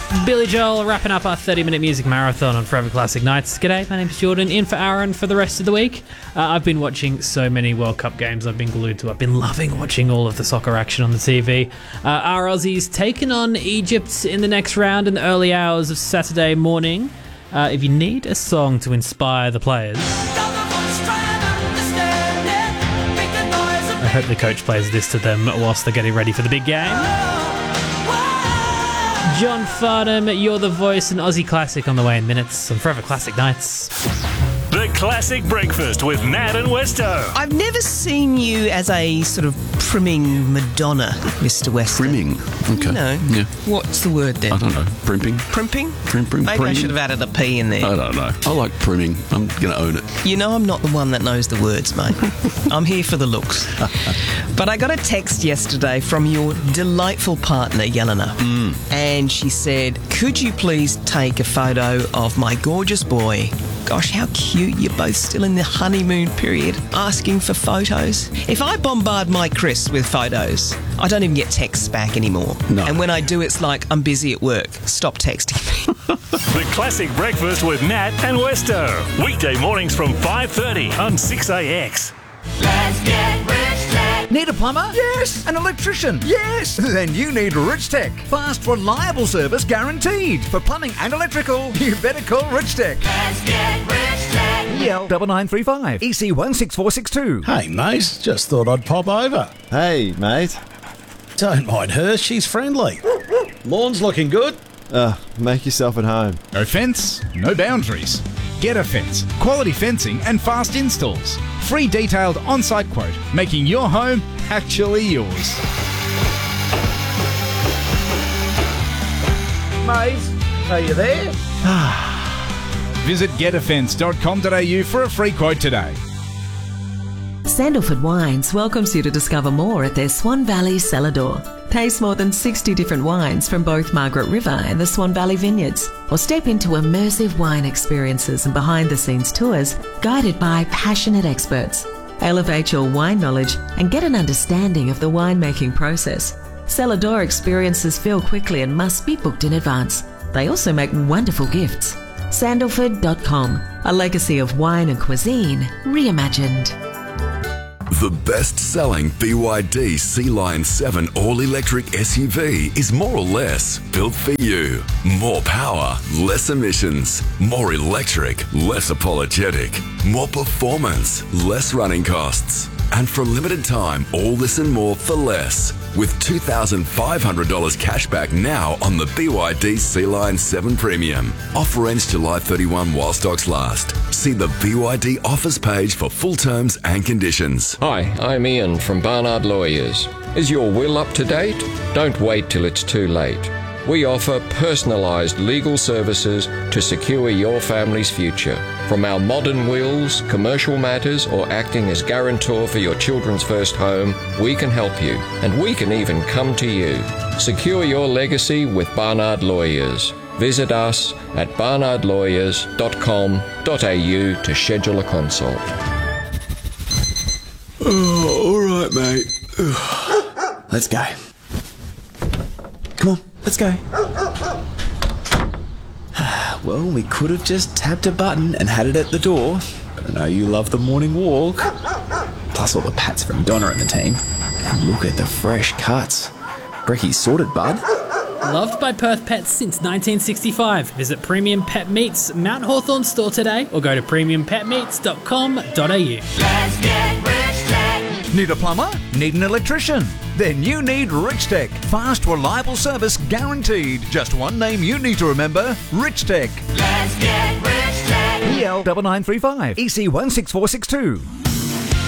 Billy Joel wrapping up our 30-minute music marathon on Forever Classic Nights. G'day, my name's Jordan, in for Aaron for the rest of the week. I've been watching so many World Cup games I've been glued to. I've been loving watching all of the soccer action on the TV. Our Aussies taking on Egypt in the next round in the early hours of Saturday morning. If you need a song to inspire the players, I hope the coach plays this to them whilst they're getting ready for the big game. John Farnham, You're the Voice, an Aussie classic on the way in minutes on Forever Classic Nights. The Classic Breakfast with Nat and Westo. I've never seen you as a sort of primming Madonna, Mr. Weston. Primming? Okay. No. Yeah. What's the word then? I don't know. Primping? Primping? Primping? Maybe I should have added a P in there. I don't know. I like primming. I'm going to own it. You know I'm not the one that knows the words, mate. I'm here for the looks. But I got a text yesterday from your delightful partner, Yelena. And she said, could you please take a photo of my gorgeous boy? Gosh, how cute. You're both still in the honeymoon period, asking for photos. If I bombard my Chris with photos, I don't even get texts back anymore. No. And when I do, it's like, I'm busy at work. Stop texting me. The Classic Breakfast with Nat and Westo. Weekday mornings from 5:30 on 6AX. Let's get rich tech. Need a plumber? Yes. An electrician? Yes. Then you need Rich Tech. Fast, reliable service guaranteed. For plumbing and electrical, you better call Rich Tech. Let's get rich tech. EL 9935 EC 16462. Hey, mate, just thought I'd pop over. Hey, mate. Don't mind her, she's friendly. Lawn's looking good. Make yourself at home. No fence, no boundaries. Get a Fence. Quality fencing and fast installs. Free detailed on-site quote, making your home actually yours. Mate, are you there? Visit getafence.com.au for a free quote today. Sandalford Wines welcomes you to discover more at their Swan Valley Cellar Door. Taste more than 60 different wines from both Margaret River and the Swan Valley Vineyards, or step into immersive wine experiences and behind-the-scenes tours guided by passionate experts. Elevate your wine knowledge and get an understanding of the winemaking process. Cellar Door experiences fill quickly and must be booked in advance. They also make wonderful gifts. Sandalford.com, a legacy of wine and cuisine reimagined. The best-selling BYD Sea Lion 7 all-electric SUV is more or less built for you. More power, less emissions. More electric, less apologetic. More performance, less running costs. And for a limited time, all this and more for less. With $2,500 cash back now on the BYD Sea Lion 7 Premium. Offer ends July 31 while stocks last. See the BYD offers page for full terms and conditions. Hi, I'm Ian from Barnard Lawyers. Is your will up to date? Don't wait till it's too late. We offer personalised legal services to secure your family's future. From our modern wills, commercial matters, or acting as guarantor for your children's first home, we can help you. And we can even come to you. Secure your legacy with Barnard Lawyers. Visit us at barnardlawyers.com.au to schedule a consult. Oh, all right, mate. Let's go. Come on, let's go. Well, we could have just tapped a button and had it at the door, but I know you love the morning walk. Plus all the pats from Donna and the team. And look at the fresh cuts. Brecky's sorted, bud. Loved by Perth pets since 1965. Visit Premium Pet Meats Mount Hawthorn store today or go to premiumpetmeats.com.au. Let's get rich tech. Need a plumber? Need an electrician? Then you need Rich Tech. Fast, reliable service guaranteed. Just one name you need to remember, Rich Tech. Let's get rich tech. EL 9935 EC 16462.